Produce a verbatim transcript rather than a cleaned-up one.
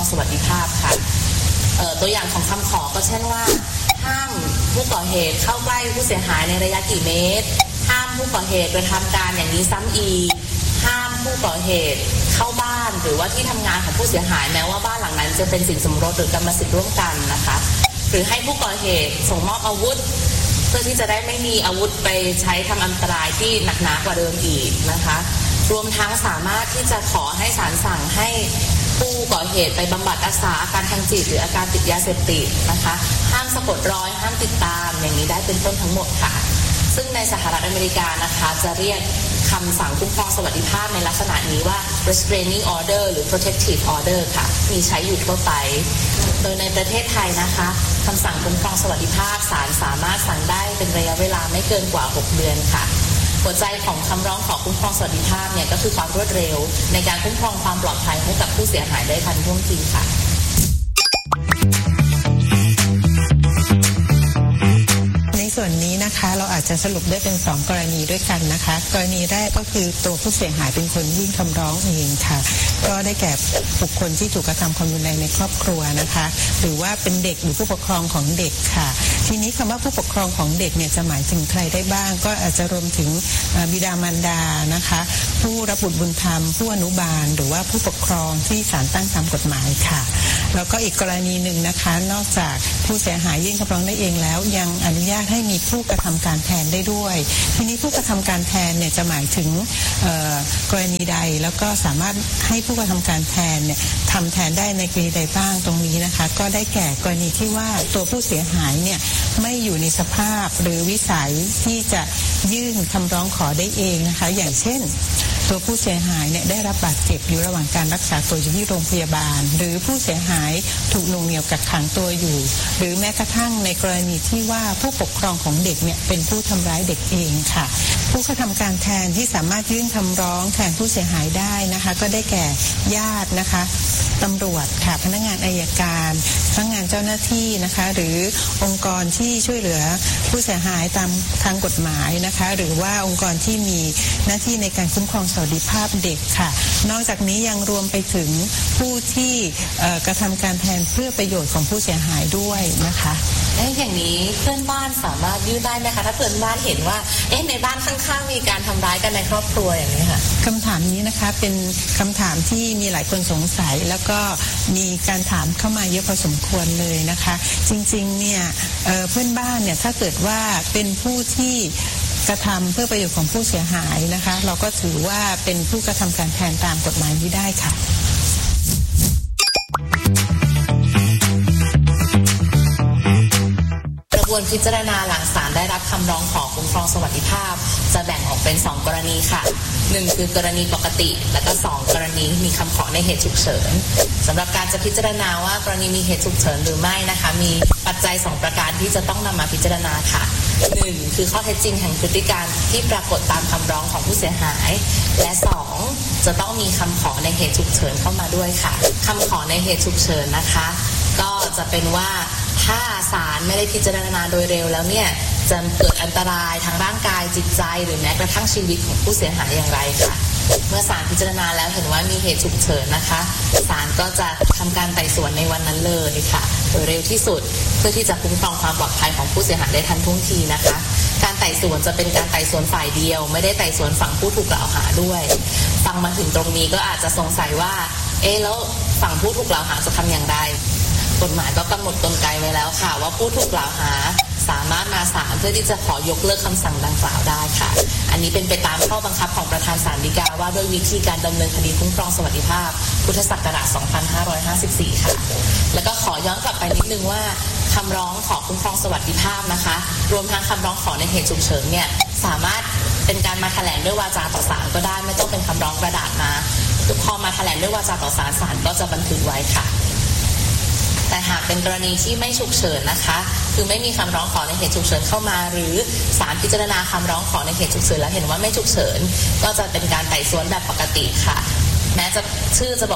สวัสดิภาพค่ะตัวอย่างของคำขอก็เช่นว่าห้ามผู้ก่อเหตุเข้าใกล้ผู้เสียหายในระยะกี่เมตรห้ามผู้ก่อเหตุไปทำการอย่างนี้ซ้ำอีกห้ามผู้ก่อเหตุเข้าบ้านหรือว่าที่ทำงานของผู้เสียหายแม้ว่าบ้านหลังนั้นจะเป็นสินสมรสหรือกรรมสิทธิ์ร่วมกันนะคะหรือให้ผู้ก่อเหตุส่งมอบอาวุธเพื่อที่จะได้ไม่มีอาวุธไปใช้ทำอันตรายที่หนักหนากว่าเดิมอีกนะคะรวมทั้งสามารถที่จะขอให้ศาลสั่งให้ผู้ก่อเหตุไปบำบัดรักษาอาการทางจิตหรืออาการติดยาเสพติดนะคะห้ามสะกดรอยห้ามติดตามอย่างนี้ได้เป็นต้นทั้งหมดค่ะซึ่งในสหรัฐอเมริกานะคะจะเรียกคำสั่งคุ้มครองสวัสดิภาพในลักษณะนี้ว่า restraining order หรือ protective order ค่ะมีใช้อยู่ทั่วไปโดยในประเทศไทยนะคะคำสั่งคุ้มครองสวัสดิภาพศาลสามารถสั่งได้เป็นระยะเวลาไม่เกินกว่าหกเดือนค่ะหัวใจของคำร้องขอคุ้มครองสวัสดิภาพเนี่ยก็คือความรวดเร็วในการคุ้มครองความปลอดภัยให้กับผู้เสียหายได้ทันท่วงทีค่ะส่วนนี้นะคะเราอาจจะสรุปได้เป็นสองกรณีด้วยกันนะคะกรณีแรกก็คือตัวผู้เสียหายเป็นคนยื่นคำร้องเองค่ะก็ได้แก่บุคคลที่ถูกกระทำความรุนแรงในครอบครัวนะคะหรือว่าเป็นเด็กหรือผู้ปกครองของเด็กค่ะทีนี้คำว่าผู้ปกครองของเด็กเนี่ยจะหมายถึงใครได้บ้างก็อาจจะรวมถึงบิดามารดานะคะผู้รับบุตรบุญธรรมผู้อนุบาลหรือว่าผู้ปกครองที่ศาลตั้งตามกฎหมายค่ะแล้วก็อีกกรณีหนึ่งนะคะนอกจากผู้เสียหายยื่นคำร้องได้เองแล้วยังอนุญาตให้มีผู้กระทำการแทนได้ด้วยทีนี้ผู้กระทำการแทนเนี่ยจะหมายถึงกรณีใดแล้วก็สามารถให้ผู้กระทำการแทนเนี่ยทำแทนได้ในกรณีใดบ้างตรงนี้นะคะก็ได้แก่กรณีที่ว่าตัวผู้เสียหายเนี่ยไม่อยู่ในสภาพหรือวิสัยที่จะยื่นคำร้องขอได้เองนะคะอย่างเช่นตัวผู้เสียหายเนี่ยได้รับบาดเจ็บอยู่ระหว่างการรักษาตัวอยู่ที่โรงพยาบาลหรือผู้เสียหายถูกหน่วงเหนี่ยวกักขังตัวอยู่หรือแม้กระทั่งในกรณีที่ว่าผู้ปกครองของเด็กเนี่ยเป็นผู้ทำร้ายเด็กเองค่ะผู้กระทำการแทนที่สามารถยื่นคำร้องแทนผู้เสียหายได้นะคะก็ได้แก่ญาตินะคะตำรวจค่ะพนักงานอัยการพนักงานเจ้าหน้าที่นะคะหรือองค์กรที่ช่วยเหลือผู้เสียหายตามทางกฎหมายนะคะหรือว่าองค์กรที่มีหน้าที่ในการคุ้มครองสวัสดิภาพเด็กค่ะนอกจากนี้ยังรวมไปถึงผู้ที่กระทำการแทนเพื่อประโยชน์ของผู้เสียหายด้วยนะคะเอ๊ะอย่างนี้เพื่อนบ้านสามารถยื่นได้ไหมคะถ้าเพื่อนบ้านเห็นว่าเอ๊ะในบ้านข้างๆมีการทำร้ายกันในครอบครัวอย่างนี้ค่ะคำถามนี้นะคะเป็นคำถามที่มีหลายคนสงสัยแล้วก็มีการถามเข้ามาเยอะพอสมควรเลยนะคะจริงๆเนี่ย เอ่อ เพื่อนบ้านเนี่ยถ้าเกิดว่าเป็นผู้ที่กระทำเพื่อประโยชน์ของผู้เสียหายนะคะเราก็ถือว่าเป็นผู้กระทำการแทนตามกฎหมายนี้ได้ค่ะกระบวนพิจารณาหลังศาลได้รับคำร้องขอคุ้มครองสวัสดิภาพจะแบ่งออกเป็นสองกรณีค่ะหนึ่งคือกรณีปกติและก็สองกรณีมีคำขอในเหตุฉุกเฉินสำหรับการจะพิจารณาว่ากรณีมีเหตุฉุกเฉินหรือไม่นะคะมีปัจจัยสองประการที่จะต้องนำมาพิจารณาค่ะหนึ่งคือข้อเท็จจริงแห่งพฤติการที่ปรากฏตามคำร้องของผู้เสียหายและสองจะต้องมีคำขอในเหตุฉุกเฉินเข้ามาด้วยค่ะคำขอในเหตุฉุกเฉินนะคะก็จะเป็นว่าถ้าศาลไม่ได้พิจารณาโดยเร็วแล้วเนี่ยจะเกิดอันตรายทางร่างกายจิตใจหรือแม้กระทั่งชีวิตของผู้เสียหายอย่างไรค่ะเมื่อศาลพิจารณาแล้วเห็นว่ามีเหตุฉุกเฉินนะคะศาลก็จะทำการไต่สวนในวันนั้นเลยค่ะโดยเร็วที่สุดเพื่อที่จะคุ้มครองความปลอดภัยของผู้เสียหายได้ทันท่วงทีนะคะการไต่สวนจะเป็นการไต่สวนฝ่ายเดียวไม่ได้ไต่สวนฝั่งผู้ถูกกล่าวหาด้วยฟังมาถึงตรงนี้ก็อาจจะสงสัยว่าเอ๊ะแล้วฝั่งผู้ถูกกล่าวหาจะทำอย่างไรกฎหมายก็กำหนดกลไกไว้แล้วค่ะว่าผู้ถูกกล่าวหาสามารถมาศาลเพื่อที่จะขอยกเลิกคำสั่งดังกล่าวได้ค่ะอันนี้เป็นไปตามข้อบังคับของประธานศาลฎีกาว่าด้วยวิธีการดำเนินคดีคุ้มครองสวัสดิภาพพุทธศักราชสองพันห้าร้อยห้าสิบสี่ค่ะแล้วก็ขอย้อนกลับไปนิดนึงว่าคำร้องขอคุ้มครองสวัสดิภาพนะคะรวมทั้งคำร้องขอในเหตุฉุกเฉินเนี่ยสามารถเป็นการมาแถลงด้วยวาจาต่อศาลก็ได้ไม่ต้องเป็นคำร้องกระดาษมาพอมาแถลงด้วยวาจาต่อศาลศาลก็จะบันทึกไว้ค่ะแต่หากเป็นกรณีที่ไม่ฉุกเฉินนะคะคือไม่มีคำร้องขอในเหตุฉุกเฉินเข้ามาหรือศาลพิจารณาคำร้องขอในเหตุฉุกเฉินแล้วเห็นว่าไม่ฉุกเฉินก็จะเป็นการไต่สวนแบบปกติค่ะแม้จะชื่อจะบอก